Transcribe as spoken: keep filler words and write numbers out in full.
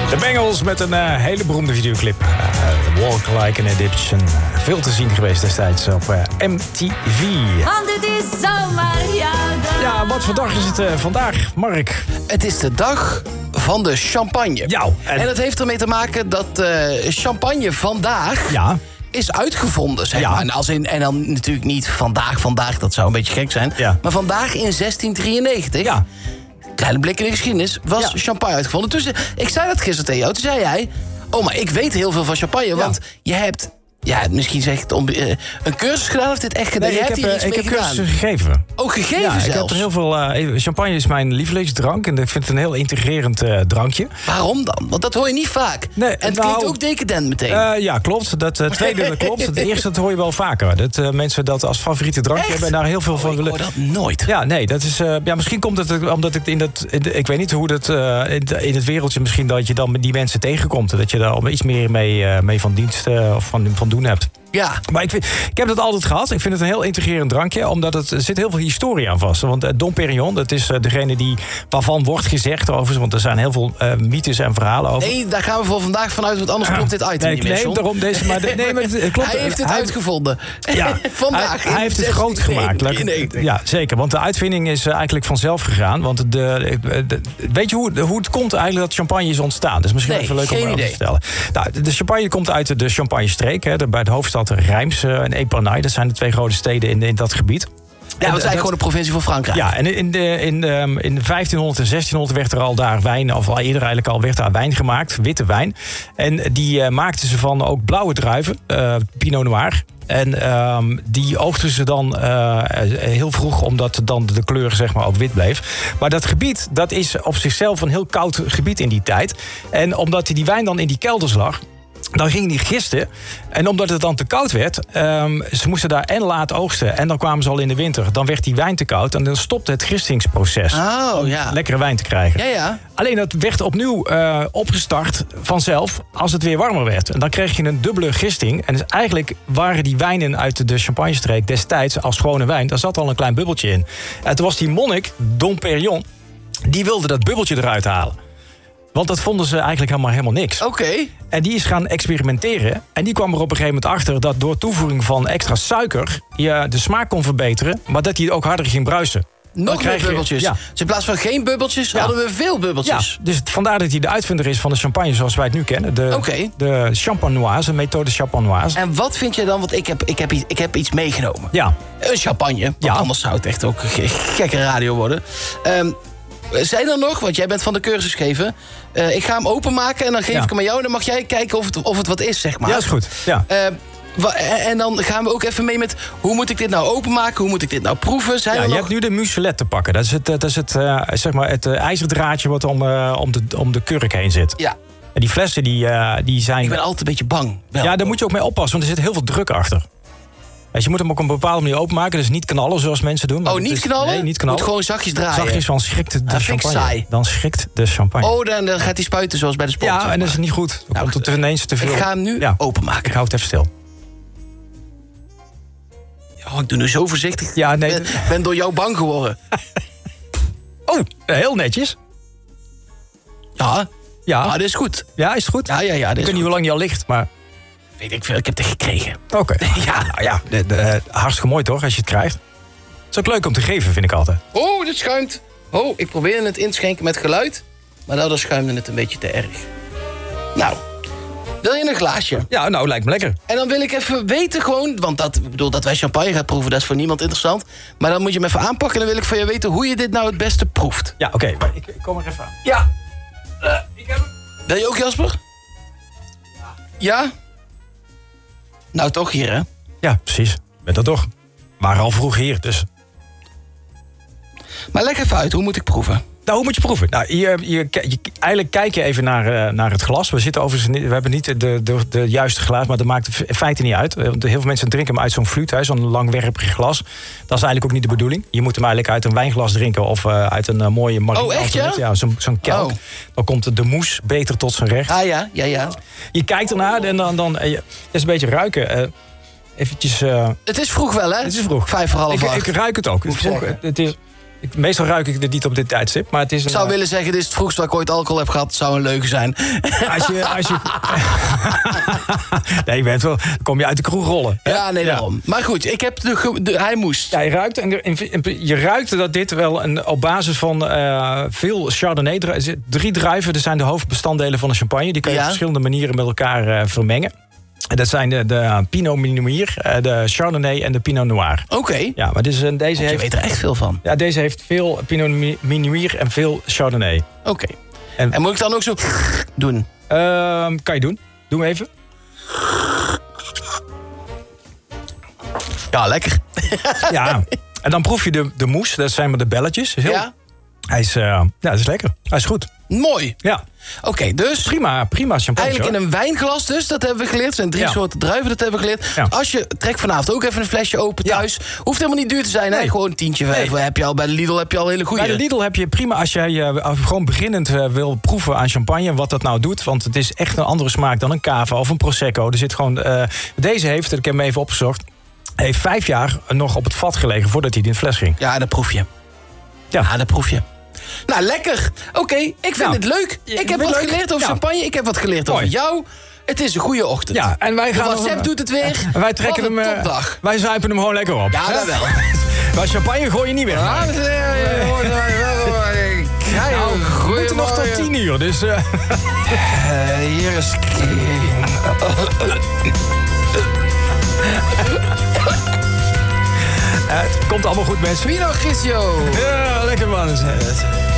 De Bengals met een uh, hele beroemde videoclip. Uh, Walk Like an Egyptian. Veel te zien geweest destijds op uh, M T V. Want het is zomaar jouw dag. Ja, wat voor dag is het uh, vandaag, Mark? Het is de dag van de champagne. Ja, en... en het heeft ermee te maken dat uh, champagne vandaag... Ja. is uitgevonden, zeg ja. maar. En, als in, en dan natuurlijk niet vandaag, vandaag, dat zou een beetje gek zijn. Ja. Maar vandaag in zestien drieënnegentig... Ja. Kleine blik in de geschiedenis, was ja. champagne uitgevonden. Dus ik zei dat gisteren tegen jou. Toen zei jij, oh, maar ik weet heel veel van champagne. Ja. Want je hebt, ja, misschien zeg ik het om, uh, een cursus gedaan of dit echt gedaan? Nee, je ik hebt heb, hier iets ik mee heb gedaan. cursussen gegeven. Ook gegeven ja, zelfs? ik heb er heel veel... Uh, champagne is mijn lievelingsdrank. En ik vind het een heel integrerend uh, drankje. Waarom dan? Want dat hoor je niet vaak. Nee, en het nou, klinkt ook decadent meteen. Uh, ja, klopt. Dat uh, tweede dat klopt. Het eerste dat hoor je wel vaker. Dat uh, mensen dat als favoriete drankje echt? hebben en daar heel veel oh, van willen. Ik hoor dat nooit. Ja, nee, dat is... Uh, ja, misschien komt het omdat ik in dat... In de, ik weet niet hoe dat... Uh, in, in het wereldje misschien dat je dan die mensen tegenkomt. Dat je daar iets meer mee, uh, mee van dienst uh, of van, van doen hebt. Ja. Maar ik, vind, ik heb dat altijd gehad. Ik vind het een heel integrerend drankje. Omdat het, er zit heel veel historie aan vast. Want uh, Dom Perignon, dat is uh, degene die, waarvan wordt gezegd over. Want er zijn heel veel uh, mythes en verhalen over. Nee, daar gaan we voor vandaag vanuit. Want anders klopt dit item nee, niet meer, nee, daarom deze, maar de, nee, maar het klopt. Hij heeft het hij, uitgevonden. Ja, vandaag. Hij, hij heeft het groot gemaakt. drieënnegentig. Ja, zeker. Want de uitvinding is uh, eigenlijk vanzelf gegaan. Want de, de, de, weet je hoe, hoe het komt eigenlijk dat champagne is ontstaan? Dat is misschien nee, even leuk om geen te idee. vertellen. Nou, de, de champagne komt uit de, de Champagne-streek. Hè, de, bij de hoofdstad Reims uh, en Epernay. Dat zijn de twee grote steden in, in dat gebied. Ja, dat is eigenlijk gewoon de provincie van Frankrijk. Ja, en in de, in de, in de vijftienhonderd en zestienhonderd werd er al daar wijn, of al eerder eigenlijk al, werd daar wijn gemaakt, witte wijn. En die uh, maakten ze van ook blauwe druiven, uh, Pinot Noir. En um, die oogsten ze dan uh, heel vroeg, omdat dan de kleur zeg maar ook wit bleef. Maar dat gebied, dat is op zichzelf een heel koud gebied in die tijd. En omdat die wijn dan in die kelders lag, dan gingen die gisten. En omdat het dan te koud werd, um, ze moesten daar en laat oogsten. En dan kwamen ze al in de winter. Dan werd die wijn te koud. En dan stopte het gistingsproces. Oh, om ja. lekkere wijn te krijgen. Ja, ja. Alleen dat werd opnieuw uh, opgestart vanzelf als het weer warmer werd. En dan kreeg je een dubbele gisting. En dus eigenlijk waren die wijnen uit de Champagne-streek destijds als schone wijn. Daar zat al een klein bubbeltje in. En toen was die monnik, Dom Perignon, die wilde dat bubbeltje eruit halen. Want dat vonden ze eigenlijk helemaal, helemaal niks. Oké. Okay. En die is gaan experimenteren. En die kwam er op een gegeven moment achter dat door toevoeging van extra suiker je de smaak kon verbeteren, maar dat hij ook harder ging bruisen. Nog meer bubbeltjes. Ja. Dus in plaats van geen bubbeltjes, ja. hadden we veel bubbeltjes. Ja, dus vandaar dat hij de uitvinder is van de champagne zoals wij het nu kennen. De, okay. de champenoise, methode champenoise. En wat vind je dan, want ik heb, ik heb, iets, ik heb iets meegenomen. Ja. Een champagne, want ja. anders zou het echt ook gekke radio worden. Um, zijn er nog, want jij bent van de cursus geven. Uh, ik ga hem openmaken en dan geef ja. ik hem aan jou. En dan mag jij kijken of het, of het wat is, zeg maar. Ja, is goed. Ja. Uh, En dan gaan we ook even mee met, hoe moet ik dit nou openmaken? Hoe moet ik dit nou proeven? Zijn ja, er je nog... hebt nu de muselet te pakken. Dat is het, dat is het, uh, zeg maar het uh, ijzerdraadje wat om, uh, om, de, om de kurk heen zit. Ja. En die flessen die, uh, die zijn... Ik ben altijd een beetje bang. Wel. Ja, daar moet je ook mee oppassen, want er zit heel veel druk achter. Dus je moet hem ook op een bepaalde manier openmaken. Dus niet knallen zoals mensen doen. Oh, niet is, knallen? Nee, niet knallen. Moet gewoon zachtjes draaien. Zachtjes, dan schrikt de, de dat champagne. Saai. Dan schrikt de champagne. Oh, dan, dan gaat hij spuiten zoals bij de sport. Ja, en dat is niet goed. Dan nou, komt het ineens te veel. Ik ga hem nu ja. openmaken. Ik hou het even stil. Oh, ik doe nu zo voorzichtig. Ja, nee. Ik ben, ben door jou bang geworden. Oh, heel netjes. Ja. Ja. Ah, dit is goed. Ja, is het goed? Ja, ja, ja. Ik weet niet hoe lang die al ligt, maar... Weet ik veel, ik heb het gekregen. Oké. Okay. Ja. Nou ja, de, de, hartstikke mooi toch, als je het krijgt. Het is ook leuk om te geven, vind ik altijd. Oh, dit schuimt. Oh, ik probeerde het inschenken met geluid. Maar nou, dan schuimde het een beetje te erg. Nou, wil je een glaasje? Ja, nou, lijkt me lekker. En dan wil ik even weten gewoon... Want dat, ik bedoel, dat wij champagne gaan proeven, dat is voor niemand interessant. Maar dan moet je hem even aanpakken en dan wil ik van je weten... hoe je dit nou het beste proeft. Ja, oké. Okay, ik, ik kom er even aan. Ja. Uh, ik heb hem. Wil je ook, Jasper? Ja. Ja? Nou, toch hier, hè? Ja, precies. Met dat toch. We waren al vroeg hier, dus... Maar leg even uit, hoe moet ik proeven? Nou, hoe moet je proeven? Nou, je, je, je, eigenlijk kijk je even naar, uh, naar het glas. We zitten overigens, we hebben niet de, de, de juiste glaas, maar dat maakt in feite niet uit. Want heel veel mensen drinken hem uit zo'n fluit, zo'n langwerpig glas. Dat is eigenlijk ook niet de bedoeling. Je moet hem eigenlijk uit een wijnglas drinken of uh, uit een uh, mooie marine. Oh, echt, ja? Ja, zo'n zo'n kelk. Oh. Dan komt de moes beter tot zijn recht. Ah ja, ja, ja. Je kijkt ernaar en dan, dan uh, is een beetje ruiken. Uh, eventjes... Uh, het is vroeg wel, hè? Het is vroeg. Vijf voor half ik, acht. ik ruik het ook. Het, vroeg, het is... Ik, meestal ruik ik dit niet op dit tijdstip, maar het is een... Ik zou willen zeggen, dit is het vroegst waar ik ooit alcohol heb gehad. Het zou een leugen zijn. Als je... Als je nee, je bent wel... kom je uit de kroeg rollen. Hè? Ja, nee, Ja. daarom. Maar goed, ik heb de, de, hij moest. Ja, je ruikt, en er- je ruikt dat dit wel een, op basis van uh, veel Chardonnay... dru- drie druiven, er zijn de hoofdbestanddelen van een champagne. Die kun je Ja. op verschillende manieren met elkaar uh, vermengen. En dat zijn de, de Pinot Meunier, uh, de Chardonnay en de Pinot Noir. Oké. Okay. Ja, maar dus, uh, deze Je heeft... weet er echt veel van. Ja, deze heeft veel Pinot Meunier en veel Chardonnay. Oké. Okay. En, En moet ik dan ook zo doen? Uh, kan je doen. Doe even. Ja, lekker. Ja. En dan proef je de, de mousse, dat zijn maar de belletjes. Heel, Ja? Hij is, uh, ja, dat is lekker. Hij is goed. Mooi. Ja. Oké, okay, dus... Prima, prima champagne. Eigenlijk hoor. in een wijnglas dus, dat hebben we geleerd. Er zijn drie Ja. soorten druiven, dat hebben we geleerd. Ja. Als je trekt vanavond ook even een flesje open Ja. thuis. Hoeft helemaal niet duur te zijn, hè? Nee. Gewoon een tientje, vijf. Nee. Heb je al, bij de Lidl heb je al hele goede. Bij de Lidl heb je prima als jij uh, gewoon beginnend uh, wil proeven aan champagne... wat dat nou doet, want het is echt een andere smaak dan een cava of een prosecco. Er zit gewoon, uh, deze heeft, ik heb hem even opgezocht... heeft vijf jaar nog op het vat gelegen voordat hij in het fles ging. Ja, dat proef je. Ja. Ja, dat proef je. Nou, lekker. Oké, okay, ik vind Nou, het leuk. Ik heb wat leuk? geleerd over Ja. champagne. Ik heb wat geleerd Mooi. over jou. Het is een goede ochtend. Ja, en wij gaan De WhatsApp doet het weer. En wij trekken Wat een hem. uh, topdag. Wij zuipen hem gewoon lekker op. Ja, dat wel. Maar champagne gooi je niet weg. Ja, Mark. dat is- ja, ja, hoort er wel, hoor. Ja, Nou, we goeie moeten nog tot morgen. tien uur, dus... Uh... Eh, hier is... het komt allemaal goed, mensen. Pinot Grigio. Ja, lekker man.